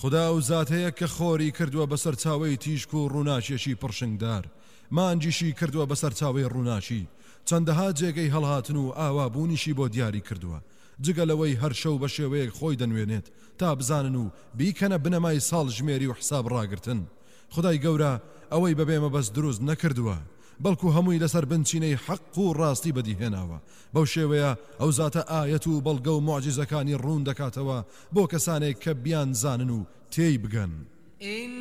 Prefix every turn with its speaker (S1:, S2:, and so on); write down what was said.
S1: خدا و زاتەیە کە خۆری کردووە بەسەر چاوەی تیشک و ڕووناچێکی پڕشنگدار مانجیشی کردووە بەسەر چاوەی ڕووناچی چەندەها جێگەی هەڵهاتن و ئاوابوونیشی بۆ دیاری کردووە جگە لەوەی هەر شەو بە شێوەیەک خۆی دەنوێنێت تا بزانن و بیکەنە بنەمای ساڵ ژمێری و حساب ڕاگرتن خدای گەورە ئەوەی بەبێمە بەس دروست نەکردووە بەڵکو هەمووی لەسەر بنچینەی حەق و ڕاستی بەدیهێناوە بەو شێوەیە ئەو زاتە ئایەت و بەڵگە و موعجیزەکانی ڕوون دەکاتەوە بۆ کەسانێک کە بیان زانن و تێی بگەن